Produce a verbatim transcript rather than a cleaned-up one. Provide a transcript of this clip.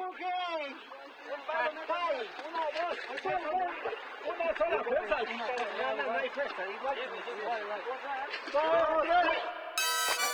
empuje. Empuje. Una, dos, una sola fuerza. No, no, no hay fuerza. Igual, igual, igual. Dos, tres.